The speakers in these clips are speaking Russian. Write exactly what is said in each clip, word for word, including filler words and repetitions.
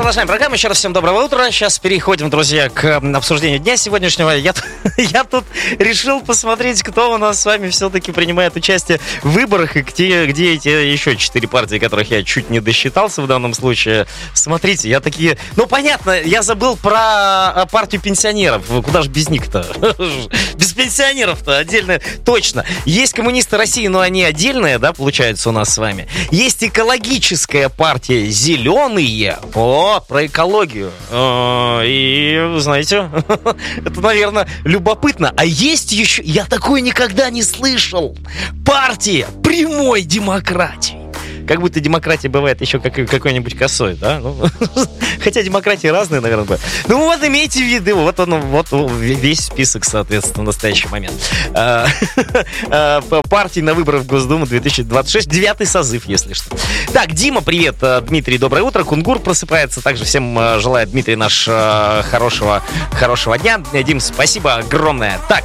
продолжаем программу. Еще раз всем доброго утра. Сейчас переходим, друзья, к обсуждению дня сегодняшнего. Я, я тут решил посмотреть, кто у нас с вами все-таки принимает участие в выборах и где, где эти еще четыре партии, которых я чуть не досчитался в данном случае. Смотрите, я такие... Ну, понятно, я забыл про партию пенсионеров. Куда же без них-то? Без пенсионеров-то отдельно. Точно. Есть коммунисты России, но они отдельные, да, получается, у нас с вами. Есть экологическая партия «Зеленые». О, про экологию. И, знаете, это, наверное, любопытно. А есть еще, я такое никогда не слышал, партия прямой демократии. Как будто демократия бывает еще как, какой-нибудь косой, да? Ну, хотя демократии разные, наверное, бывают. Ну вот имейте в виду, вот он, вот весь список, соответственно, в настоящий момент. Партий на выборах в Госдуму две тысячи двадцать шесть, девятый созыв, если что. Так, Дима, привет, Дмитрий, доброе утро. Кунгур просыпается, также всем желает, Дмитрий, наш хорошего, хорошего дня. Дим, спасибо огромное. Так.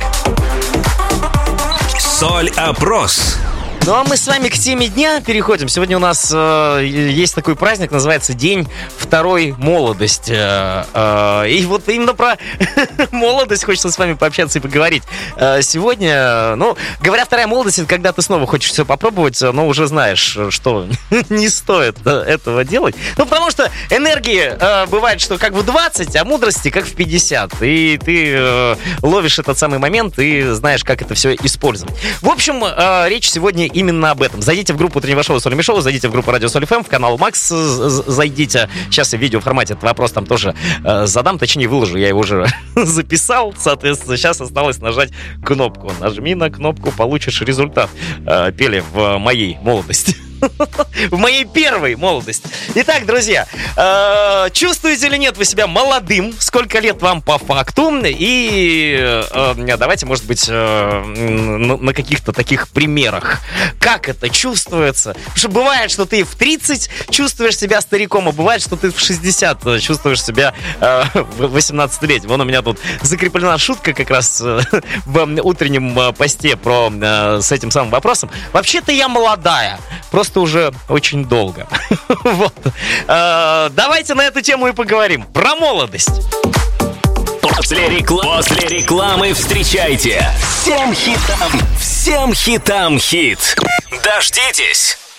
Соль-опрос. Ну а мы с вами к теме дня переходим. Сегодня у нас э, есть такой праздник, называется День второй молодости. Э, э, и вот именно про молодость хочется с вами пообщаться и поговорить. Э, сегодня, ну, говоря вторая молодость, это когда ты снова хочешь все попробовать, но уже знаешь, что не стоит этого делать. Ну, потому что энергии э, бывает, что как в двадцать, а мудрости как в пятьдесят. И ты э, ловишь этот самый момент и знаешь, как это все использовать. В общем, э, речь сегодня именно об этом. Зайдите в группу утреннего шоу Соль Шоу, зайдите в группу Радио Соль эф эм, в канал Макс зайдите. Сейчас я в видеоформате этот вопрос там тоже э, задам, точнее выложу, я его уже записал, соответственно, сейчас осталось нажать кнопку. Нажми на кнопку, получишь результат. Э, пели в моей молодости. В моей первой молодости. Итак, друзья, э, чувствуете или нет вы себя молодым? Сколько лет вам по факту? И э, давайте, может быть, э, на, на каких-то таких примерах. Как это чувствуется? Потому что бывает, что ты в тридцать чувствуешь себя стариком, а бывает, что ты в шестьдесят чувствуешь себя э, восемнадцатилетним. Вон у меня тут закреплена шутка как раз э, в утреннем э, посте про, э, с этим самым вопросом. Вообще-то я молодая. Просто уже очень долго. Вот. Э, давайте на эту тему и поговорим. Про молодость. После, рекла... После рекламы встречайте. Всем хитам, всем хитам хит. Дождитесь.